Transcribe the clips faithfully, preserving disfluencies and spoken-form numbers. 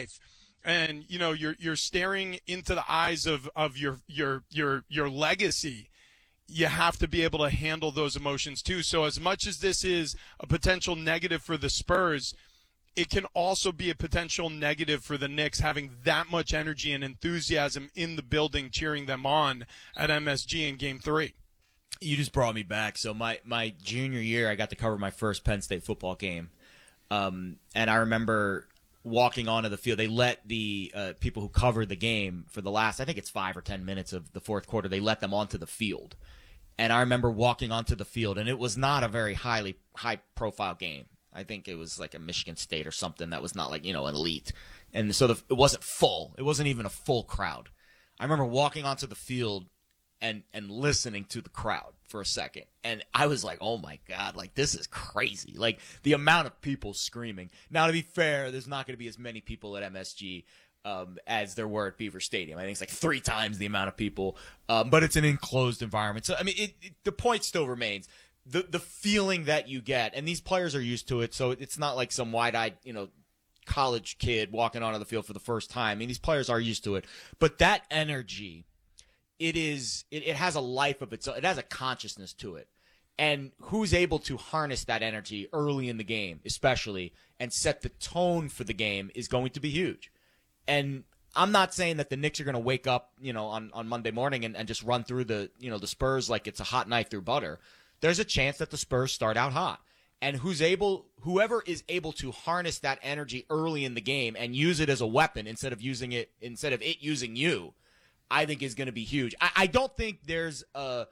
life. And, you know, you're you're staring into the eyes of, of your your your your legacy. You have to be able to handle those emotions too. So as much as this is a potential negative for the Spurs, it can also be a potential negative for the Knicks having that much energy and enthusiasm in the building cheering them on at M S G in Game three. You just brought me back. So my, my junior year, I got to cover my first Penn State football game. Um, and I remember walking onto the field. They let the uh, people who covered the game for the last, I think it's five or ten minutes of the fourth quarter, they let them onto the field. And I remember walking onto the field, and it was not a very highly high-profile game. I think it was like a Michigan State or something that was not like, you know, an elite. And so the, it wasn't full. It wasn't even a full crowd. I remember walking onto the field and, and listening to the crowd for a second. And I was like, oh, my God, like, this is crazy. Like, the amount of people screaming. Now, to be fair, there's not going to be as many people at M S G Um, as there were at Beaver Stadium. I think it's like three times the amount of people, um, but it's an enclosed environment. So, I mean, it, it, the point still remains. The the feeling that you get, and these players are used to it, so it's not like some wide-eyed, you know, college kid walking onto the field for the first time. I mean, these players are used to it. But that energy, it is, it, it has a life of its own. It has a consciousness to it. And who's able to harness that energy early in the game, especially, and set the tone for the game is going to be huge. And I'm not saying that the Knicks are going to wake up, you know, on, on Monday morning and, and just run through the, you know, the Spurs like it's a hot knife through butter. There's a chance that the Spurs start out hot. And who's able, whoever is able to harness that energy early in the game and use it as a weapon instead of using it, instead of it using you, I think is going to be huge. I, I don't think there's a,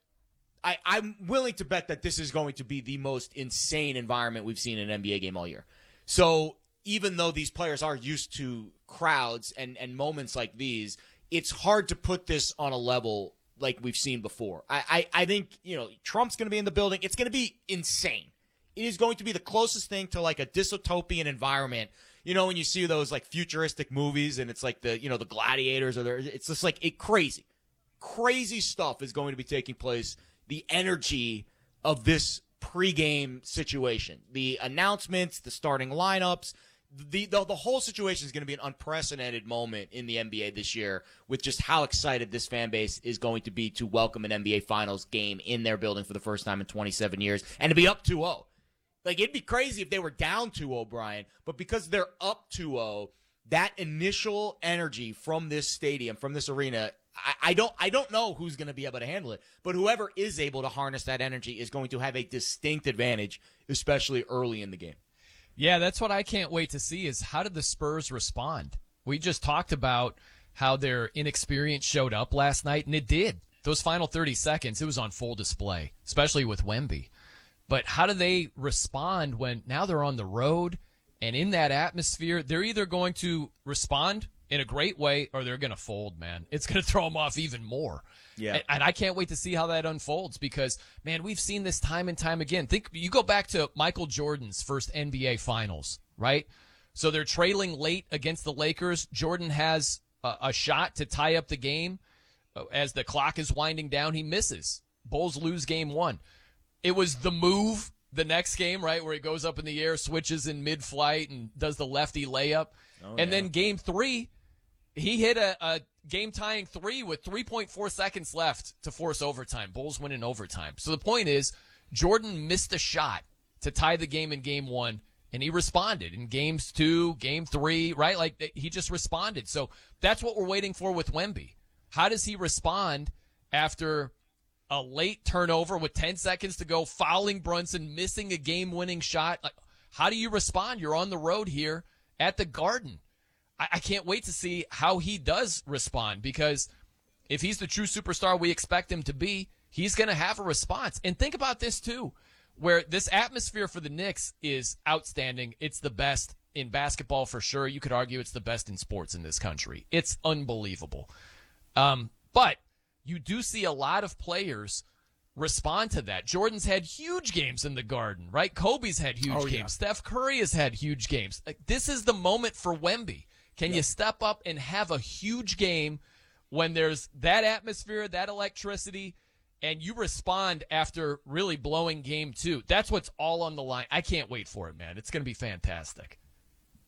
I, I'm willing to bet that this is going to be the most insane environment we've seen in an N B A game all year. So even though these players are used to crowds and, and moments like these, it's hard to put this on a level like we've seen before. I, I, I think, you know, Trump's going to be in the building. It's going to be insane. It is going to be the closest thing to like a dystopian environment. You know, when you see those like futuristic movies and it's like the, you know, the gladiators or the, it's just like it crazy. Crazy stuff is going to be taking place. The energy of this pregame situation, the announcements, the starting lineups, The, the the whole situation is going to be an unprecedented moment in the N B A this year with just how excited this fan base is going to be to welcome an N B A Finals game in their building for the first time in twenty-seven years and to be up two oh. Like, it'd be crazy if they were down two oh, Brian, but because they're up two oh, that initial energy from this stadium, from this arena, I, I don't I don't know who's going to be able to handle it, but whoever is able to harness that energy is going to have a distinct advantage, especially early in the game. Yeah, that's what I can't wait to see is how did the Spurs respond? We just talked about how their inexperience showed up last night, and it did. Those final thirty seconds, it was on full display, especially with Wemby. But how do they respond when now they're on the road and in that atmosphere? They're either going to respond in a great way or they're going to fold, man. It's going to throw them off even more. Yeah. And, and I can't wait to see how that unfolds because, man, we've seen this time and time again. Think you go back to Michael Jordan's first N B A Finals, right? So they're trailing late against the Lakers. Jordan has a, a shot to tie up the game. As the clock is winding down, he misses. Bulls lose game one. It was the move the next game, right, where he goes up in the air, switches in mid-flight, and does the lefty layup. Oh, and yeah. Then game three, he hit a, a game-tying three with three point four seconds left to force overtime. Bulls win in overtime. So the point is, Jordan missed a shot to tie the game in game one, and he responded in games two, game three, right? Like, he just responded. So that's what we're waiting for with Wemby. How does he respond after a late turnover with ten seconds to go, fouling Brunson, missing a game-winning shot? Like, how do you respond? You're on the road here at the Garden. I, I can't wait to see how he does respond because if he's the true superstar we expect him to be, he's going to have a response. And think about this, too, where this atmosphere for the Knicks is outstanding. It's the best in basketball for sure. You could argue it's the best in sports in this country. It's unbelievable. Um, but you do see a lot of players respond to that. Jordan's had huge games in the Garden, right? Kobe's had huge oh, games. Yeah. Steph Curry has had huge games. Like, this is the moment for Wemby. Can yep. you step up and have a huge game when there's that atmosphere, that electricity, and you respond after really blowing game two? That's what's all on the line. I can't wait for it, man. It's going to be fantastic.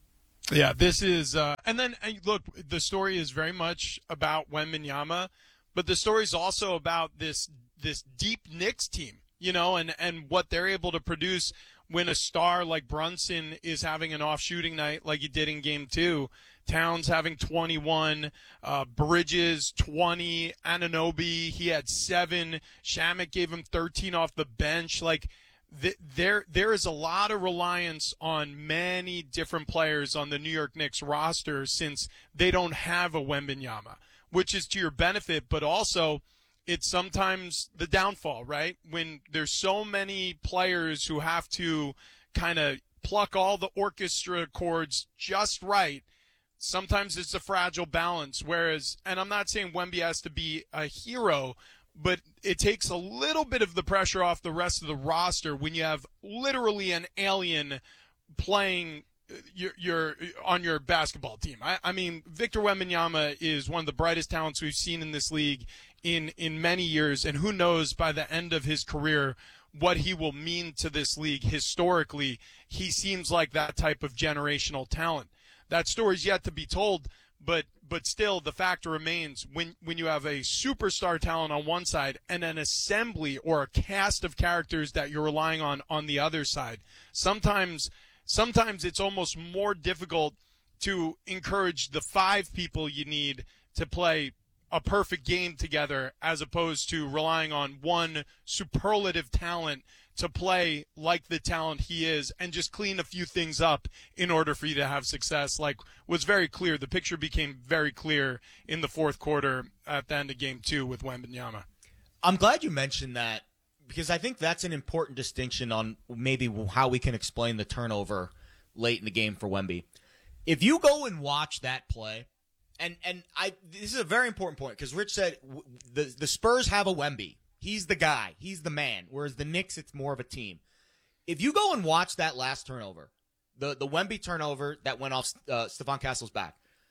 Yeah, this is, uh, and then and look, the story is very much about Wembanyama, but the story is also about this this deep Knicks team, you know, and, and what they're able to produce when a star like Brunson is having an off shooting night like he did in game two. Towns having twenty-one, uh, Bridges twenty, Anunoby, he had seven, Shamet gave him thirteen off the bench. Like, th- there there is a lot of reliance on many different players on the New York Knicks roster since they don't have a Wembanyama, which is to your benefit, but also it's sometimes the downfall, right? When there's so many players who have to kind of pluck all the orchestra chords just right, sometimes it's a fragile balance. Whereas, and I'm not saying Wemby has to be a hero, but it takes a little bit of the pressure off the rest of the roster when you have literally an alien playing your, your on your basketball team. I, I mean, Victor Wembanyama is one of the brightest talents we've seen in this league in, in many years, and who knows by the end of his career what he will mean to this league historically. He seems like that type of generational talent. That story's yet to be told, but but still the fact remains when, when you have a superstar talent on one side and an assembly or a cast of characters that you're relying on on the other side, sometimes sometimes it's almost more difficult to encourage the five people you need to play a perfect game together as opposed to relying on one superlative talent to play like the talent he is and just clean a few things up in order for you to have success. Like, was very clear. The picture became very clear in the fourth quarter at the end of game two with Wembanyama. I'm glad you mentioned that because I think that's an important distinction on maybe how we can explain the turnover late in the game for Wemby. If you go and watch that play, and and I this is a very important point because Rich said w- the the Spurs have a Wemby. He's the guy. He's the man. Whereas the Knicks, it's more of a team. If you go and watch that last turnover, the, the Wemby turnover that went off uh, Stephon Castle's back,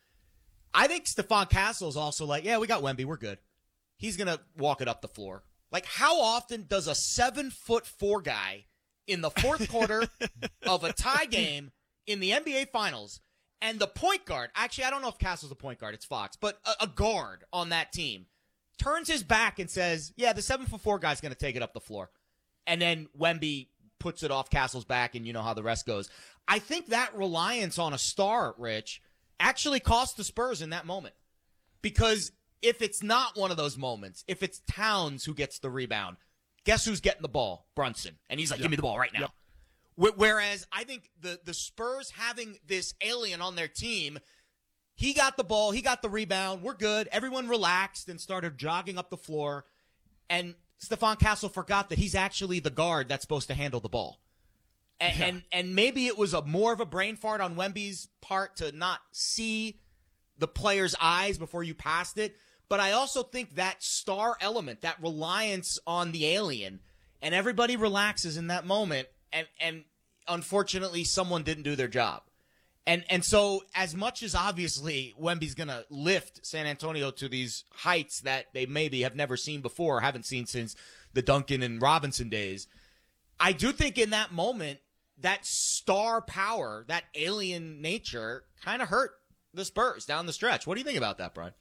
I think Stephon Castle is also like, yeah, we got Wemby. We're good. He's going to walk it up the floor. Like, how often does a seven foot four guy in the fourth quarter of a tie game in the N B A Finals and the point guard, actually, I don't know if Castle's a point guard, it's Fox, but a, a guard on that team, turns his back and says, yeah, the seven foot four guy's going to take it up the floor. And then Wemby puts it off Castle's back, and you know how the rest goes. I think that reliance on a star, Rich, actually cost the Spurs in that moment. Because if it's not one of those moments, if it's Towns who gets the rebound, guess who's getting the ball? Brunson. And he's like, yep. give me the ball right now. Yep. Whereas I think the, the Spurs having this alien on their team, he got the ball. He got the rebound. We're good. Everyone relaxed and started jogging up the floor. And Stephon Castle forgot that he's actually the guard that's supposed to handle the ball. And, yeah. and and maybe it was a more of a brain fart on Wemby's part to not see the player's eyes before you passed it. But I also think that star element, that reliance on the alien, and everybody relaxes in that moment. And, and unfortunately, someone didn't do their job. And and so as much as obviously Wemby's going to lift San Antonio to these heights that they maybe have never seen before or haven't seen since the Duncan and Robinson days, I do think in that moment, that star power, that alien nature kind of hurt the Spurs down the stretch. What do you think about that, Brian?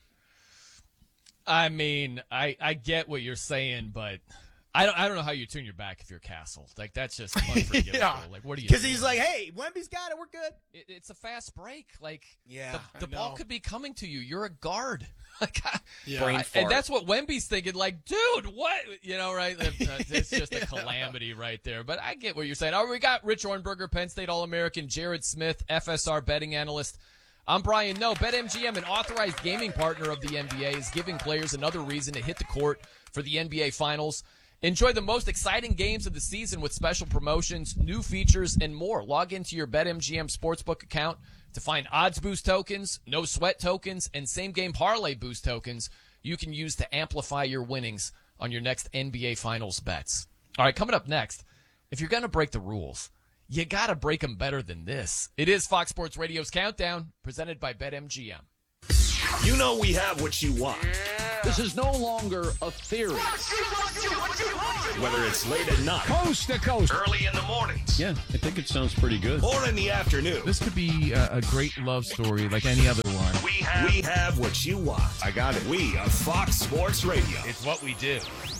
I mean, I, I get what you're saying, but I don't I don't know how you turn your back if you're Castle. Like, that's just unforgivable. yeah. Like, what do you? Because he's like, hey, Wemby's got it. We're good. It, it's a fast break. Like, yeah, the, the ball could be coming to you. You're a guard. like, yeah. Brain I, fart. And that's what Wemby's thinking. Like, dude, what? You know, right? It's just a calamity right there. But I get what you're saying. All right, we got Rich Ornberger, Penn State All-American, Jared Smith, F S R betting analyst. I'm Brian Noe. BetMGM, an authorized gaming partner of the N B A, is giving players another reason to hit the court for the N B A Finals. Enjoy the most exciting games of the season with special promotions, new features, and more. Log into your BetMGM Sportsbook account to find odds boost tokens, no sweat tokens, and same-game parlay boost tokens you can use to amplify your winnings on your next N B A Finals bets. All right, coming up next, if you're going to break the rules, you got to break them better than this. It is Fox Sports Radio's Countdown, presented by BetMGM. You know we have what you want. This is no longer a theory. Whether it's late at night, Coast to coast, early in the mornings, Yeah, I think it sounds pretty good. or in the afternoon, This could be a, a great love story like any other one. we have, we have what you want. I got it. We are Fox Sports Radio. It's what we do.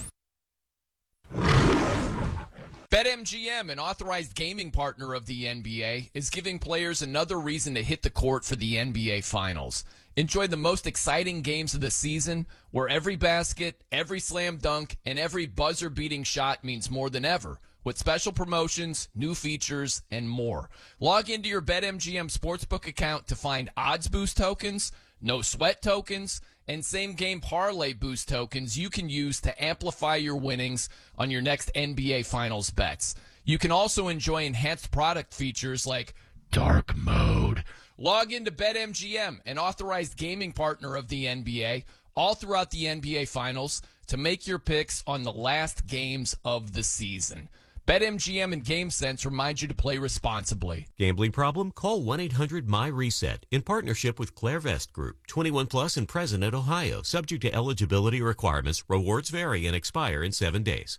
BetMGM, an authorized gaming partner of the N B A, is giving players another reason to hit the court for the N B A Finals. Enjoy the most exciting games of the season, where every basket, every slam dunk, and every buzzer-beating shot means more than ever, with special promotions, new features, and more. Log into your BetMGM Sportsbook account to find odds boost tokens, no sweat tokens, and same-game parlay boost tokens you can use to amplify your winnings on your next N B A Finals bets. You can also enjoy enhanced product features like Dark Mode. Log into BetMGM, an authorized gaming partner of the N B A, all throughout the N B A Finals to make your picks on the last games of the season. BetMGM and GameSense remind you to play responsibly. Gambling problem? Call one eight hundred my reset in partnership with Clairvest Group. twenty-one plus in President, Ohio. Subject to eligibility requirements. Rewards vary and expire in seven days.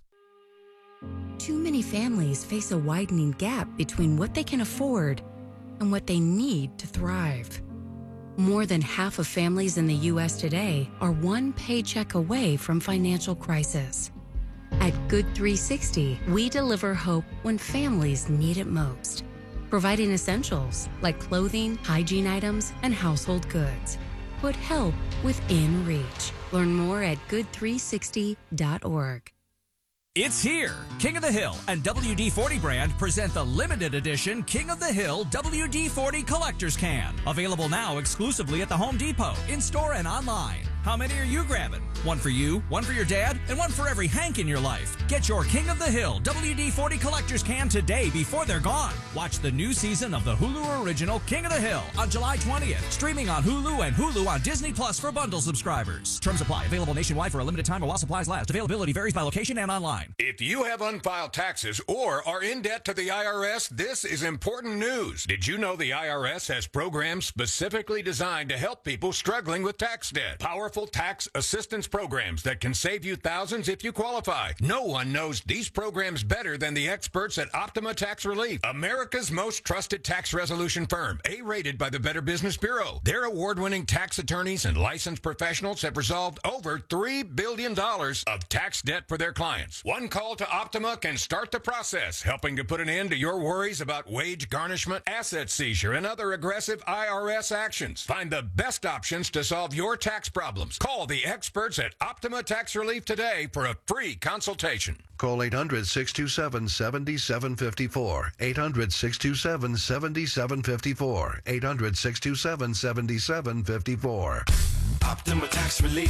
Too many families face a widening gap between what they can afford and what they need to thrive. More than half of families in the U S today are one paycheck away from financial crisis. At Good three sixty, we deliver hope when families need it most, providing essentials like clothing, hygiene items, and household goods. Put help within reach. Learn more at good three sixty dot org. It's here. King of the Hill and W D forty brand present the limited edition King of the Hill W D forty Collector's Can. Available now exclusively at the Home Depot, in-store and online. How many are you grabbing? One for you, one for your dad, and one for every Hank in your life. Get your King of the Hill W D forty Collector's Can today before they're gone. Watch the new season of the Hulu original King of the Hill on July twentieth. Streaming on Hulu and Hulu on Disney Plus for bundle subscribers. Terms apply. Available nationwide for a limited time or while supplies last. Availability varies by location and online. If you have unfiled taxes or are in debt to the I R S, this is important news. Did you know the I R S has programs specifically designed to help people struggling with tax debt? Powerful tax assistance programs that can save you thousands if you qualify. No one knows these programs better than the experts at Optima Tax Relief, America's most trusted tax resolution firm, A-rated by the Better Business Bureau. Their award-winning tax attorneys and licensed professionals have resolved over three billion dollars of tax debt for their clients. One call to Optima can start the process, helping to put an end to your worries about wage garnishment, asset seizure, and other aggressive I R S actions. Find the best options to solve your tax problems. Call the experts at Optima Tax Relief today for a free consultation. Call eight hundred, six two seven, seven seven five four. eight hundred, six two seven, seven seven five four. eight hundred, six two seven, seven seven five four. Optima Tax Relief.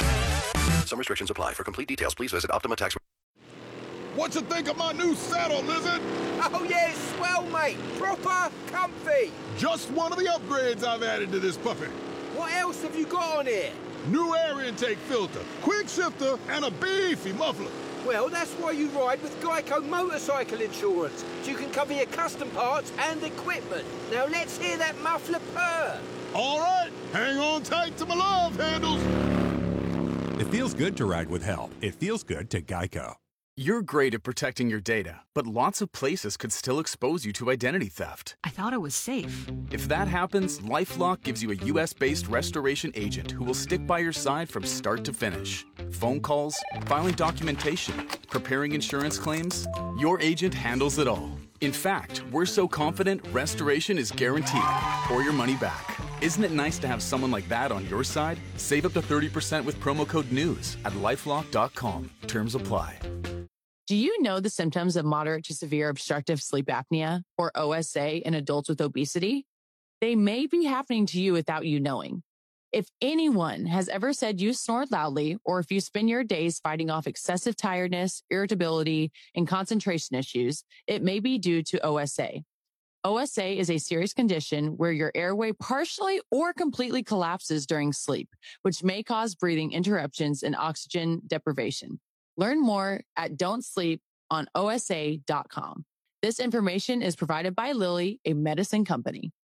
Some restrictions apply. For complete details, please visit Optima Tax. What you think of my new saddle, Lizard? Oh, yeah, it's swell, mate. Proper comfy. Just one of the upgrades I've added to this puppy. What else have you got on here? New air intake filter, quick shifter, and a beefy muffler. Well, that's why you ride with Geico Motorcycle Insurance, so you can cover your custom parts and equipment. Now let's hear that muffler purr. All right, hang on tight to my love handles. It feels good to ride with help. It feels good to Geico. You're great at protecting your data, but lots of places could still expose you to identity theft. I thought it was safe. If that happens, LifeLock gives you a U S-based restoration agent who will stick by your side from start to finish. Phone calls, filing documentation, preparing insurance claims, your agent handles it all. In fact, we're so confident restoration is guaranteed or your money back. Isn't it nice to have someone like that on your side? Save up to thirty percent with promo code NEWS at lifelock dot com. Terms apply. Do you know the symptoms of moderate to severe obstructive sleep apnea, or O S A, in adults with obesity? They may be happening to you without you knowing. If anyone has ever said you snore loudly, or if you spend your days fighting off excessive tiredness, irritability, and concentration issues, it may be due to O S A. O S A is a serious condition where your airway partially or completely collapses during sleep, which may cause breathing interruptions and oxygen deprivation. Learn more at don't sleep on O S A dot com. This information is provided by Lilly, a medicine company.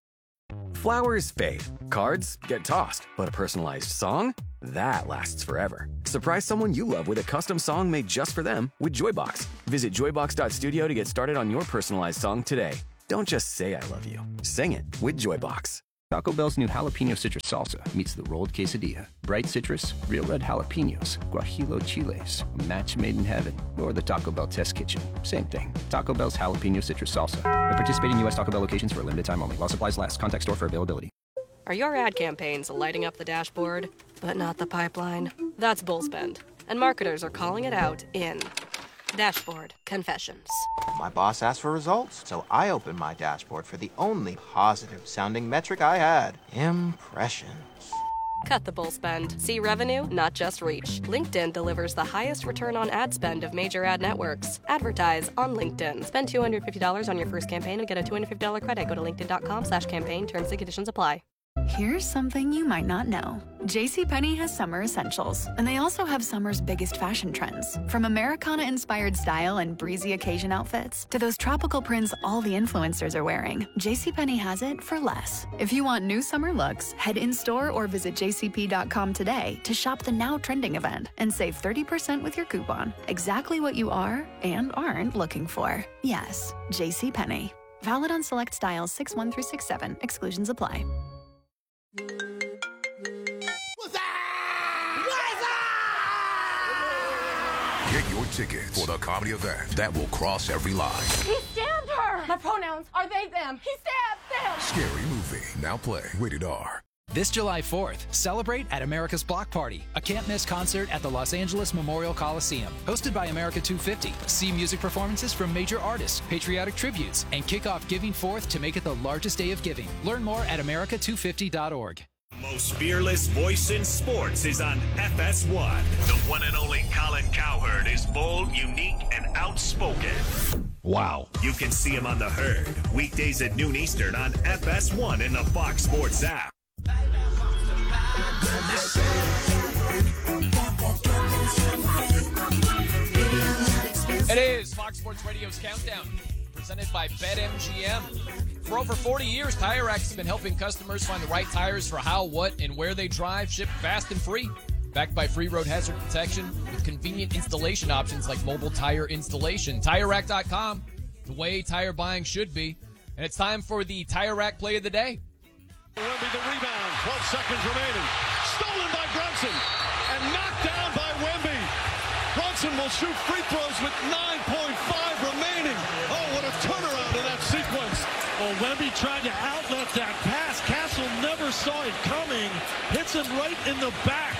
Flowers fade, cards get tossed, but a personalized song? That lasts forever. Surprise someone you love with a custom song made just for them with Joybox. Visit joybox dot studio to get started on your personalized song today. Don't just say I love you. Sing it with Joybox. Taco Bell's new jalapeno citrus salsa meets the rolled quesadilla. Bright citrus, real red jalapenos, guajillo chiles, a match made in heaven, or the Taco Bell test kitchen. Same thing. Taco Bell's jalapeno citrus salsa. At participating U S Taco Bell locations for a limited time only. While supplies last. Contact store for availability. Are your ad campaigns lighting up the dashboard, but not the pipeline? That's Bullspend. And marketers are calling it out in Dashboard Confessions. My boss asked for results, so I opened my dashboard for the only positive-sounding metric I had. Impressions. Cut the bull spend. See revenue, not just reach. LinkedIn delivers the highest return on ad spend of major ad networks. Advertise on LinkedIn. Spend two hundred fifty dollars on your first campaign and get a two hundred fifty dollars credit. Go to linkedin.com slash campaign. Terms and conditions apply. Here's something you might not know. JCPenney has summer essentials, and they also have summer's biggest fashion trends. From Americana-inspired style and breezy occasion outfits to those tropical prints all the influencers are wearing, JCPenney has it for less. If you want new summer looks, head in-store or visit j c p dot com today to shop the now trending event and save thirty percent with your coupon. Exactly what you are and aren't looking for. Yes, JCPenney. Valid on select styles six one through six seven. Exclusions apply. Get your tickets for the comedy event that will cross every line. He stabbed her! My pronouns are they, them. He stabbed them! Scary movie. Now play. Rated R. This July fourth, celebrate at America's Block Party, a can't-miss concert at the Los Angeles Memorial Coliseum. Hosted by America two fifty. See music performances from major artists, patriotic tributes, and kick off Giving Forth to make it the largest day of giving. Learn more at america two fifty dot org. The most fearless voice in sports is on F S one. The one and only Colin Cowherd is bold, unique, and outspoken. Wow. You can see him on The Herd, weekdays at noon Eastern on F S one in the Fox Sports app. It is Fox Sports Radio's Countdown, presented by BetMGM. For over forty years, Tire Rack has been helping customers find the right tires for how, what, and where they drive, shipped fast and free. Backed by free road hazard protection with convenient installation options like mobile tire installation. Tire Rack dot com, the way tire buying should be. And it's time for the Tire Rack Play of the Day. Wemby the rebound, twelve seconds remaining. Stolen by Brunson and knocked down by Wemby. Brunson will shoot free throws with nine point five remaining. Oh, what a turnaround in that sequence. Well, Wemby tried to outlet that pass. Castle never saw it coming. Hits him right in the back.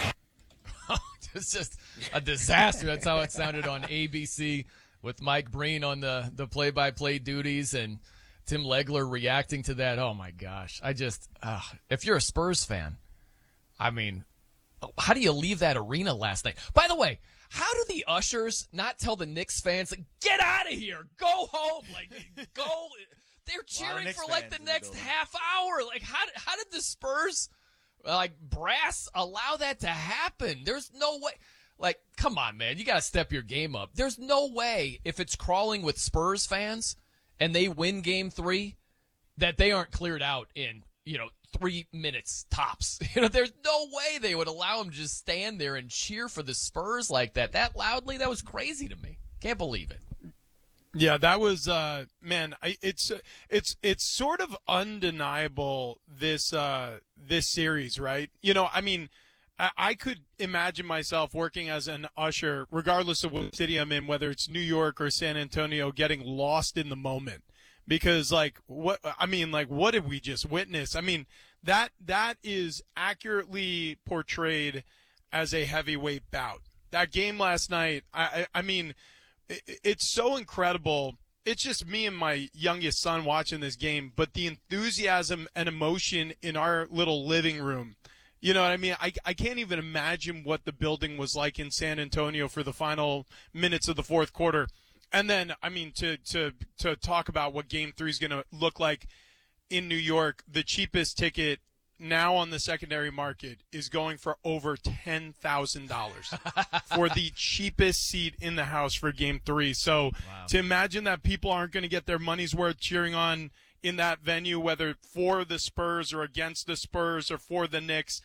It's just a disaster. That's how it sounded on A B C with Mike Breen on the, the play-by-play duties and Tim Legler reacting to that. Oh, my gosh. I just uh, – if you're a Spurs fan, I mean, how do you leave that arena last night? By the way, how do the ushers not tell the Knicks fans, like, get out of here, go home, like, go – they're cheering for, like, the next the half hour. Like, how, how did the Spurs – like, brass allow that to happen? There's no way. Like, come on, man. You got to step your game up. There's no way if it's crawling with Spurs fans and they win game three that they aren't cleared out in, you know, three minutes tops. You know, there's no way they would allow them to just stand there and cheer for the Spurs like that. That loudly, that was crazy to me. Can't believe it. Yeah, that was uh, man. I, it's it's it's sort of undeniable this uh, this series, right? You know, I mean, I, I could imagine myself working as an usher, regardless of what city I'm in, whether it's New York or San Antonio, getting lost in the moment because, like, what I mean, like, what did we just witness? I mean, that that is accurately portrayed as a heavyweight bout. That game last night, I I, I mean. It's so incredible. It's just me and my youngest son watching this game, but the enthusiasm and emotion in our little living room, you know what I mean? I, I can't even imagine what the building was like in San Antonio for the final minutes of the fourth quarter. And then, I mean, to, to, to talk about what game three is going to look like in New York, the cheapest ticket now on the secondary market is going for over ten thousand dollars for the cheapest seat in the house for game three. So wow. To imagine that people aren't going to get their money's worth cheering on in that venue, whether for the Spurs or against the Spurs or for the Knicks.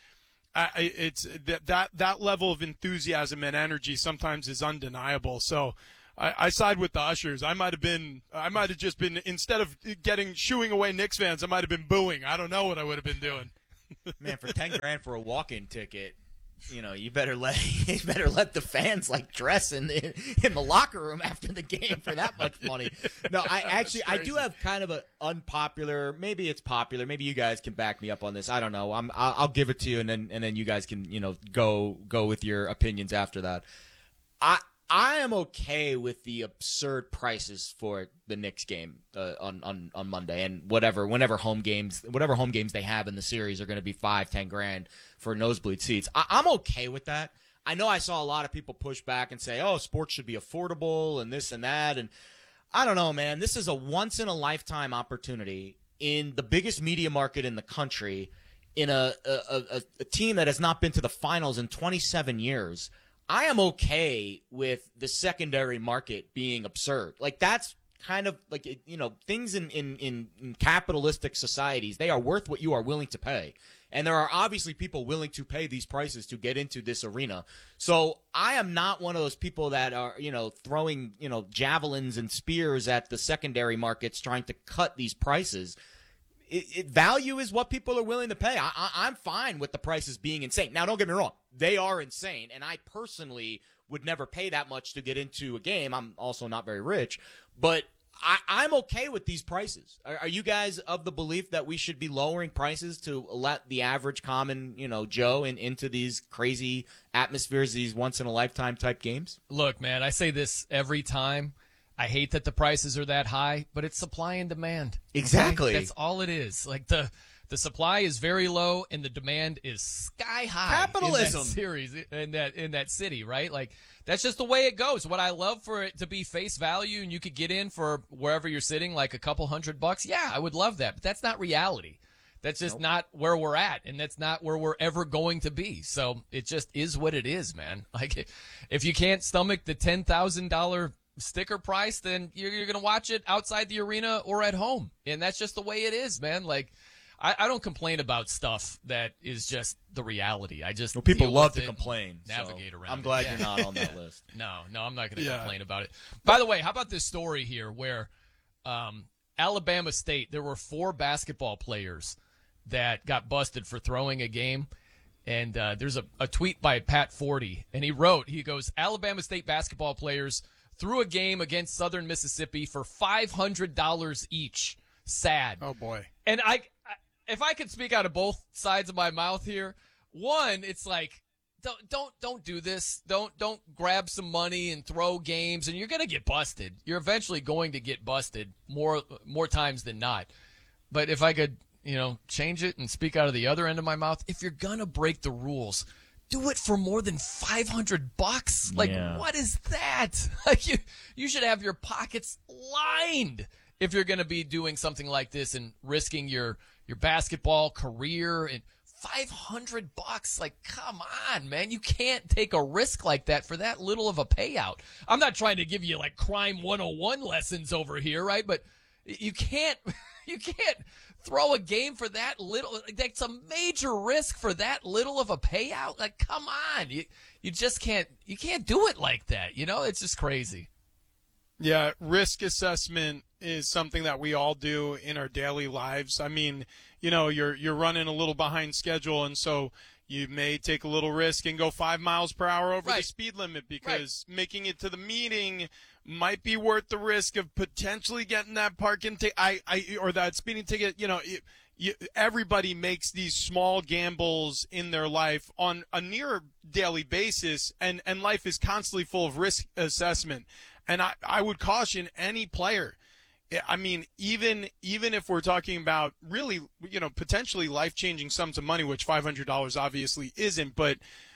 I, it's that, that that level of enthusiasm and energy sometimes is undeniable. So I, I side with the Ushers. I might have been, I might have just been, instead of getting shooing away Knicks fans, I might have been booing. I don't know what I would have been doing. Man, for ten grand for a walk-in ticket, you know, you better let you better let the fans like dress in the in the locker room after the game for that much money. No, I actually I do have kind of an unpopular. Maybe it's popular. Maybe you guys can back me up on this. I don't know. I'm I'll, I'll give it to you, and then and then you guys can you know go go with your opinions after that. I. I am okay with the absurd prices for the Knicks game uh, on, on, on Monday, and whatever whenever home games whatever home games they have in the series are going to be five ten grand for nosebleed seats. I, I'm okay with that. I know I saw a lot of people push back and say, "Oh, sports should be affordable and this and that," and I don't know, man. This is a once in a lifetime opportunity in the biggest media market in the country, in a a, a a team that has not been to the finals in twenty-seven years. I am okay with the secondary market being absurd. Like, that's kind of like, you know, things in, in, in, in capitalistic societies, they are worth what you are willing to pay. And there are obviously people willing to pay these prices to get into this arena. So I am not one of those people that are, you know, throwing, you know, javelins and spears at the secondary markets trying to cut these prices. It, it, value is what people are willing to pay. I, I, I'm fine with the prices being insane. Now, don't get me wrong. They are insane, and I personally would never pay that much to get into a game. I'm also not very rich, but I, I'm okay with these prices. Are, are you guys of the belief that we should be lowering prices to let the average common, you know, Joe in, into these crazy atmospheres, these once-in-a-lifetime type games? Look, man, I say this every time. I hate that the prices are that high, but it's supply and demand. Exactly. Okay? That's all it is. Like the the supply is very low and the demand is sky high. Capitalism. In that series in that in that city, right? Like that's just the way it goes. What I love for it to be face value and you could get in for wherever you're sitting, like a couple hundred bucks. Yeah, I would love that, but that's not reality. That's just nope. not where we're at, and that's not where we're ever going to be. So it just is what it is, man. Like if you can't stomach the ten thousand dollars sticker price, then you're, you're going to watch it outside the arena or at home. And that's just the way it is, man. Like, I, I don't complain about stuff that is just the reality. I just well, people love to complain. Navigate so around I'm glad it. you're Yeah. not on that list. No, no, I'm not going to Yeah. complain about it. By the way, how about this story here where um, Alabama State, there were four basketball players that got busted for throwing a game. And uh, there's a, a tweet by Pat Forty, and he wrote, he goes, Alabama State basketball players threw a game against Southern Mississippi for five hundred dollars each. Sad. Oh, boy. And I, if I could speak out of both sides of my mouth here, one, it's like, don't don't don't do this. Don't don't grab some money and throw games, and you're going to get busted. You're eventually going to get busted more more times than not. But if I could, you know, change it and speak out of the other end of my mouth, if you're going to break the rules, do it for more than five hundred bucks. Like, Yeah. what is that? Like, you, you should have your pockets lined if you're going to be doing something like this and risking your, your basketball career and five hundred bucks. Like, come on, man. You can't take a risk like that for that little of a payout. I'm not trying to give you like crime one oh one lessons over here, right? But you can't, you can't throw a game for that little. That's a major risk for that little of a payout. Like, come on, you you just can't you can't do it like that. You know, it's just crazy. Yeah, risk assessment is something that we all do in our daily lives. I mean, you know, you're you're running a little behind schedule, and so you may take a little risk and go five miles per hour over Right. the speed limit because making it to the meeting might be worth the risk of potentially getting that parking ticket, I, I, or that speeding ticket. You know, it, you, everybody makes these small gambles in their life on a near daily basis, and, and life is constantly full of risk assessment. And I, I would caution any player. I mean, even even if we're talking about really, you know, potentially life-changing sums of money, which five hundred dollars obviously isn't, but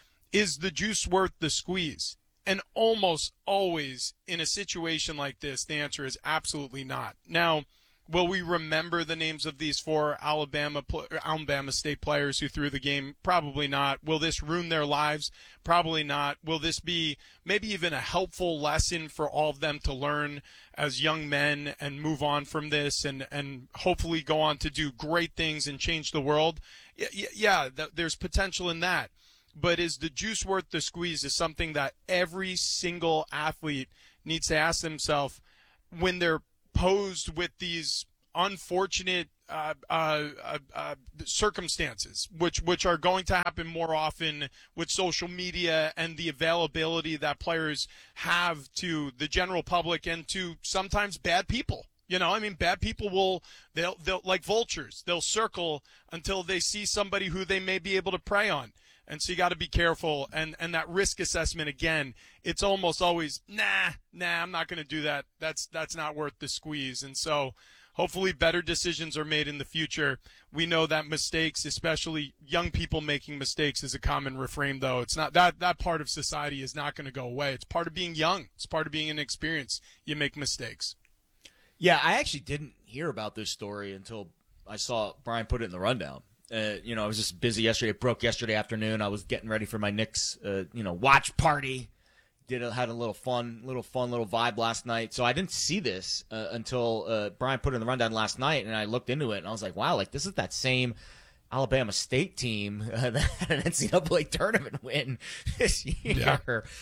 is the juice worth the squeeze? And almost always in a situation like this, the answer is absolutely not. Now, Will we remember the names of these four Alabama Alabama State players who threw the game? Probably not. Will this ruin their lives? Probably not. Will this be maybe even a helpful lesson for all of them to learn as young men and move on from this and, and hopefully go on to do great things and change the world? Yeah, yeah, there's potential in that. But is the juice worth the squeeze is something that every single athlete needs to ask themselves when they're posed with these unfortunate uh, uh, uh, uh, circumstances, which which are going to happen more often with social media and the availability that players have to the general public and to sometimes bad people. You know, I mean, bad people will, they'll, they'll like vultures, they'll circle until they see somebody who they may be able to prey on. And so you got to be careful. And, and that risk assessment, again, it's almost always, nah, nah, I'm not going to do that. That's that's not worth the squeeze. And so hopefully better decisions are made in the future. We know that mistakes, especially young people making mistakes, is a common refrain, though. It's not that that part of society is not going to go away. It's part of being young. It's part of being inexperienced. You make mistakes. Yeah, I actually didn't hear about this story until I saw Brian put it in the rundown. Uh, you know, I was just busy yesterday. It broke yesterday afternoon. I was getting ready for my Knicks, uh, you know, watch party. Did a, had a little fun, little fun, little vibe last night. So I didn't see this uh, until uh, Brian put it in the rundown last night, and I looked into it, and I was like, wow, like this is that same Alabama State team uh, that had an N C double A tournament win this year. Yeah.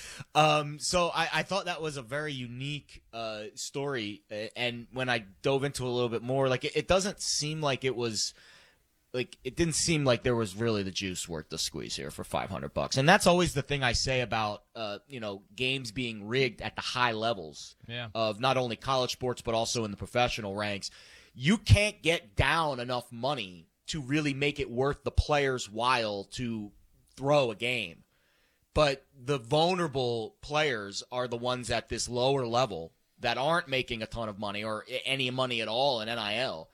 Um, so I, I thought that was a very unique uh, story, and when I dove into it a little bit more, like it, it doesn't seem like it was. Like, it didn't seem like there was really the juice worth the squeeze here for five hundred bucks. And that's always the thing I say about, uh, you know, games being rigged at the high levels yeah. of not only college sports but also in the professional ranks. You can't get down enough money to really make it worth the player's while to throw a game. But the vulnerable players are the ones at this lower level that aren't making a ton of money or any money at all in N I L.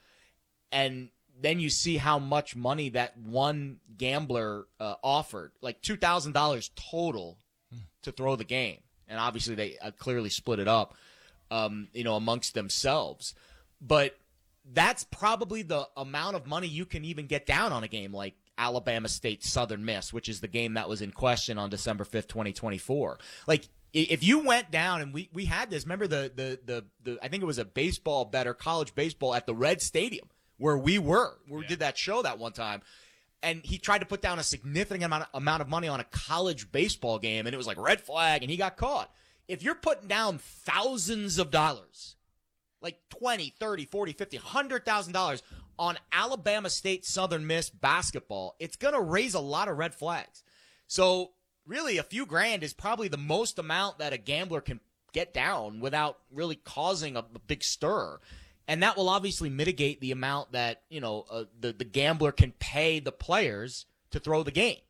And then you see how much money that one gambler uh, offered, like two thousand dollars total to throw the game. And obviously they uh, clearly split it up, um, you know, amongst themselves. But that's probably the amount of money you can even get down on a game like Alabama State Southern Miss, which is the game that was in question on December fifth, twenty twenty-four. Like, if you went down, and we, we had this, remember the, the, the, the, I think it was a baseball bet or college baseball at the Red Stadium, where we were, where we did that show that one time, and he tried to put down a significant amount of, amount of money on a college baseball game, and it was like red flag, and he got caught. If you're putting down thousands of dollars, like twenty, thirty, forty, fifty, one hundred thousand dollars on Alabama State Southern Miss basketball, it's going to raise a lot of red flags. So really a few grand is probably the most amount that a gambler can get down without really causing a, a big stir. And that will obviously mitigate the amount that, you know, uh, the, the gambler can pay the players to throw the game.